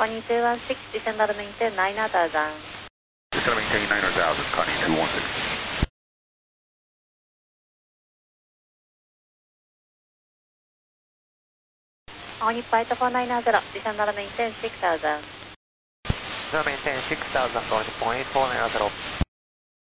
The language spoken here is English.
Connie 216, descend out of maintain 9000. Descend out of maintain 9000, Connie 216. Connie flight 490, descend out of maintain 6000. Maintain 6000, going to point 490.